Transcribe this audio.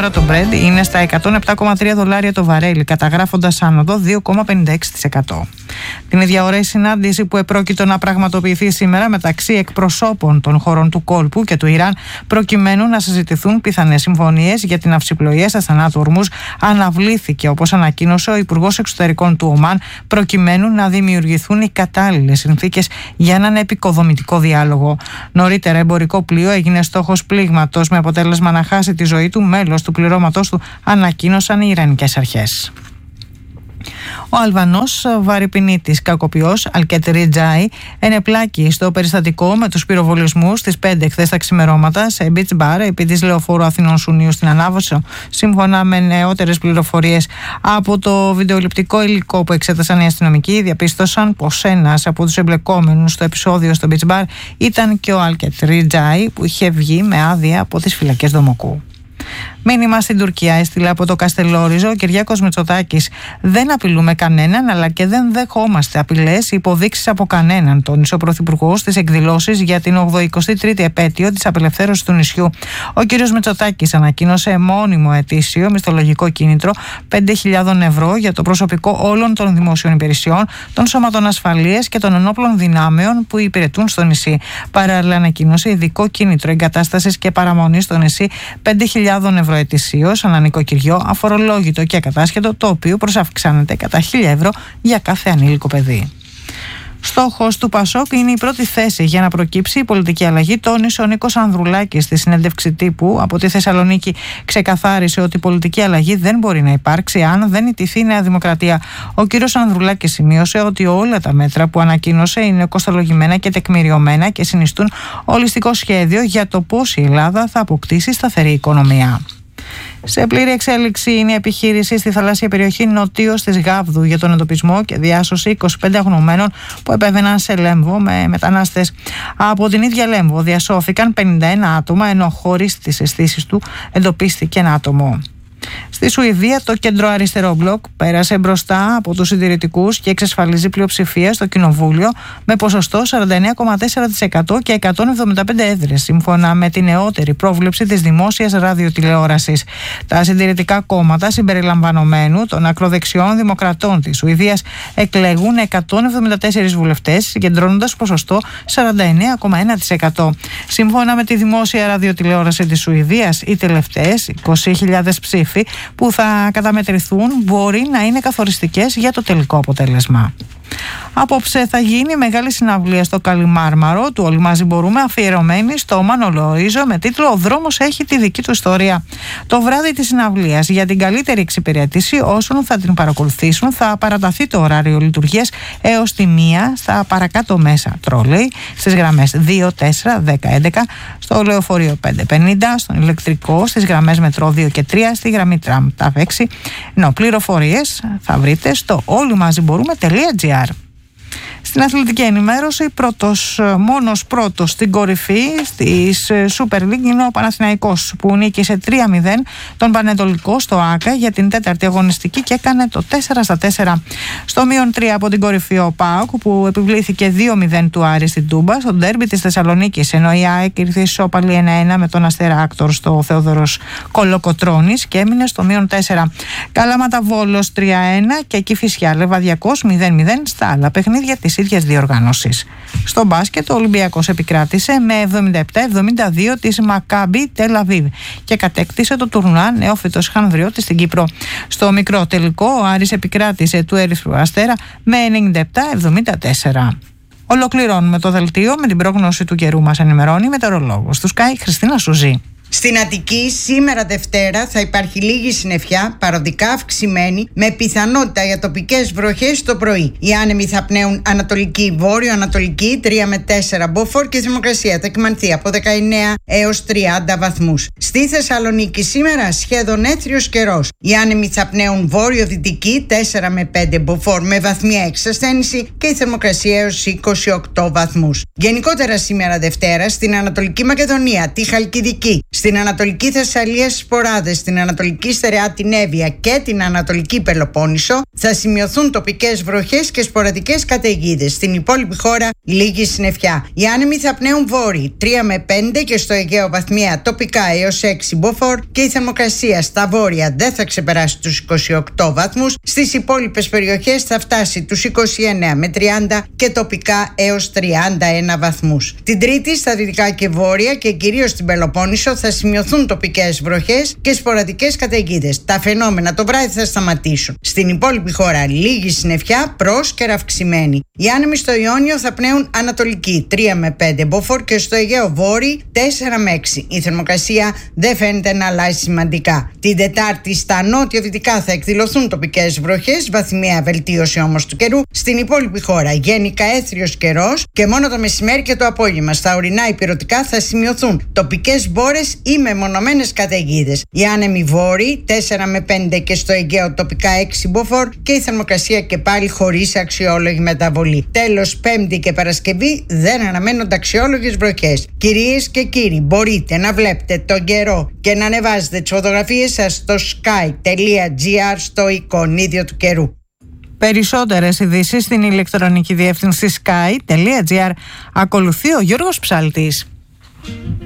σήμερα το Brent είναι στα $107,3 το βαρέλι, καταγράφοντας άνοδο 2,56%. Την ίδια ώρα η συνάντηση που επρόκειτο να πραγματοποιηθεί σήμερα μεταξύ εκπροσώπων των χωρών του κόλπου και του Ιράν, προκειμένου να συζητηθούν πιθανές συμφωνίες για την αυσιπλοεία στα στενά του Ορμούζ, αναβλήθηκε, όπως ανακοίνωσε ο Υπουργός Εξωτερικών του Ομάν, προκειμένου να δημιουργηθούν οι κατάλληλες συνθήκες για έναν επικοδομητικό διάλογο. Νωρίτερα, εμπορικό πλοίο έγινε στόχος πλήγματος, με αποτέλεσμα να χάσει τη ζωή του μέλος του πληρώματος του, ανακοίνωσαν οι Ιρανικές αρχές. Ο Αλβανός βαρυπινίτης κακοποιός Αλκέτ Ριτζάι ενεπλάκη στο περιστατικό με τους πυροβολισμούς στις 5 χθες τα ξημερώματα σε beach bar επί της λεωφόρου Αθηνών Σουνίου στην Ανάβωσο. Σύμφωνα με νεότερες πληροφορίες από το βιντεοληπτικό υλικό που εξέτασαν οι αστυνομικοί, διαπίστωσαν πως ένας από τους εμπλεκόμενους στο επεισόδιο στο beach bar ήταν και ο Αλκέτ Ριτζάι, που είχε βγει με άδεια από τις φυλακές Δομοκού. Μήνυμα στην Τουρκία έστειλε από το Καστελόριζο ο Κυριάκος Μητσοτάκης. Δεν απειλούμε κανέναν, αλλά και δεν δεχόμαστε απειλές ή υποδείξεις από κανέναν, τόνισε ο Πρωθυπουργός στις εκδηλώσεις για την 83η επέτειο της απελευθέρωσης του νησιού. Ο κ. Μητσοτάκης ανακοίνωσε μόνιμο ετήσιο μισθολογικό κίνητρο 5.000 ευρώ για το προσωπικό όλων των δημόσιων υπηρεσιών, των σώματων ασφαλείας και των ενόπλων δυνάμεων που υπηρετούν στο νησί. Παράλληλα, ανακοίνωσε ειδικό κίνητρο εγκατάστασης και παραμονής στο νησί 5.000 ευρώ ετησίως ανά νοικοκυριό, αφορολόγητο και ακατάσχετο, το οποίο προσαυξάνεται κατά 1.000 ευρώ για κάθε ανήλικο παιδί. Στόχος του ΠΑΣΟΚ είναι η πρώτη θέση για να προκύψει η πολιτική αλλαγή, τόνισε ο Νίκος Ανδρουλάκης στη συνέντευξη τύπου από τη Θεσσαλονίκη. Ξεκαθάρισε ότι η πολιτική αλλαγή δεν μπορεί να υπάρξει αν δεν ιτηθεί η Νέα Δημοκρατία. Ο κύριος Ανδρουλάκης σημείωσε ότι όλα τα μέτρα που ανακοίνωσε είναι κοστολογημένα και τεκμηριωμένα και συνιστούν ολιστικό σχέδιο για το πώς η Ελλάδα θα αποκτήσει σταθερή οικονομία. Σε πλήρη εξέλιξη είναι η επιχείρηση στη θαλάσσια περιοχή νοτίως της Γάβδου για τον εντοπισμό και διάσωση 25 αγνοωμένων που επέβαιναν σε Λέμβο με μετανάστες. Από την ίδια Λέμβο διασώθηκαν 51 άτομα, ενώ χωρίς τις αισθήσεις του εντοπίστηκε ένα άτομο. Στη Σουηδία, το κέντρο αριστερό μπλοκ πέρασε μπροστά από τους συντηρητικούς και εξασφαλίζει πλειοψηφία στο κοινοβούλιο με ποσοστό 49,4% και 175 έδρες, σύμφωνα με τη νεότερη πρόβλεψη της δημόσιας ραδιοτηλεόρασης. Τα συντηρητικά κόμματα, συμπεριλαμβανομένου των ακροδεξιών δημοκρατών της Σουηδίας, εκλέγουν 174 βουλευτές, συγκεντρώνοντας ποσοστό 49,1%. Σύμφωνα με τη δημόσια ραδιοτηλεόραση της Σουηδίας, οι τελευταίες 20.000 ψήφοι που θα καταμετρηθούν μπορεί να είναι καθοριστικές για το τελικό αποτέλεσμα. Απόψε θα γίνει μεγάλη συναυλία στο Καλιμάρμαρο του Όλοι Μαζί Μπορούμε, αφιερωμένη στο Μάνο Λοΐζο, με τίτλο «Ο δρόμος έχει τη δική του ιστορία». Το βράδυ της συναυλίας, για την καλύτερη εξυπηρέτηση όσων θα την παρακολουθήσουν, θα παραταθεί το ωράριο λειτουργίας έως τη 1 στα παρακάτω μέσα τρόλεϊ στις γραμμές 2, 4, 10, 11, στο λεωφορείο 550, στον ηλεκτρικό στις γραμμές μετρό 2 και 3, στη γραμμή τραμ ΤΑΒ 6, ενώ πληροφορίες θα βρείτε στο όλοιμαζιμπορούμε.gr. Στην αθλητική ενημέρωση, μόνος πρώτος στην κορυφή της Super League είναι ο Παναθηναϊκός, που νίκησε 3-0 τον Πανετολικό στο ΆΚΑ για την 4η αγωνιστική και έκανε το 4-4. Στο -3 από την κορυφή ο ΠΑΟΚ, που επιβλήθηκε 2-0 του Άρη στην Τούμπα στο ντέρμπι της Θεσσαλονίκης, ενώ η ΑΕΚ ήρθε ισόπαλη 1-1 με τον Αστέρα Άκτορ στο Θεόδωρος Κολοκοτρώνης και έμεινε στο -4. Καλάματα Βόλος 3-1 και Κηφισιά Λεβαδιακός 0-0 στα άλλα παιχνίδια της ίδιας διοργάνωσης. Στο μπάσκετ, ο Ολυμπιακός επικράτησε με 77-72 της Μακάμπι Τελ-Αβίβ και κατέκτησε το τουρνουά νεόφυτος Χανδριώτης στην Κύπρο. Στο μικρό τελικό, ο Άρης επικράτησε του Ερυθρού Αστέρα με 97-74. Ολοκληρώνουμε το δελτίο με την πρόγνωση του καιρού. Μας ενημερώνει η μετεωρολόγος του Sky, Χριστίνα Σουζή. Στην Αττική σήμερα Δευτέρα θα υπάρχει λίγη συννεφιά, παροδικά αυξημένη, με πιθανότητα για τοπικές βροχές το πρωί. Οι άνεμοι θα πνέουν ανατολική, βόρειο-ανατολική, 3 με 4 μποφόρ και η θερμοκρασία θα κυμανθεί από 19 έως 30 βαθμούς. Στη Θεσσαλονίκη σήμερα σχεδόν έθριος καιρός. Οι άνεμοι θα πνέουν βόρειο-δυτική, 4 με 5 μποφόρ με βαθμία εξασθένηση και η θερμοκρασία έως 28 βαθμούς. Γενικότερα σήμερα Δευτέρα στην Ανατολική Μακεδονία, τη Χαλκιδική, Στην Ανατολική Θεσσαλία στις Ποράδες, στην Ανατολική Στερεά, την Εύβοια και την Ανατολική Πελοπόννησο θα σημειωθούν τοπικές βροχές και σποραδικές καταιγίδες. Στην υπόλοιπη χώρα λίγη συννεφιά. Οι άνεμοι θα πνέουν βόρειοι 3 με 5 και στο Αιγαίο βαθμία τοπικά έως 6 μποφόρ και η θερμοκρασία στα βόρεια δεν θα ξεπεράσει τους 28 βαθμούς. Στις υπόλοιπες περιοχές θα φτάσει τους 29 με 30 και τοπικά έως 31 βαθμούς. Την Τρίτη στα δυτικά και βόρεια και κυρίως στην Πελοπόννησο θα σημειωθούν τοπικές βροχές και σποραδικές καταιγίδες. Τα φαινόμενα το βράδυ θα σταματήσουν. Στην υπόλοιπη χώρα λίγη συννεφιά, πρόσκαιρα αυξημένη. Οι άνεμοι στο Ιόνιο θα πνέουν ανατολική 3 με 5 μποφόρ και στο Αιγαίο βόρειοι 4 με 6. Η θερμοκρασία δεν φαίνεται να αλλάζει σημαντικά. Την Τετάρτη στα νότιο-δυτικά θα εκδηλωθούν τοπικές βροχές, βαθμιαία βελτίωση όμως του καιρού. Στην υπόλοιπη χώρα γενικά έθριος καιρός και μόνο το μεσημέρι και το απόγευμα στα ορεινά υπηρετικά θα σημειωθούν τοπικές μπόρες ή μεμονωμένες καταιγίδες. Οι άνεμοι βόρειοι 4 με 5 και στο Αιγαίο τοπικά 6 μποφόρ και η θερμοκρασία και πάλι χωρίς αξιόλογη μεταβολή. Τέλος, Πέμπτη και Παρασκευή δεν αναμένονται αξιόλογες βροχές. Κυρίες και κύριοι, μπορείτε να βλέπετε τον καιρό και να ανεβάζετε τις φωτογραφίες σας στο sky.gr στο εικονίδιο του καιρού. Περισσότερες ειδήσεις στην ηλεκτρονική διεύθυνση sky.gr. Ακολουθεί ο Γιώργος Ψάλτης.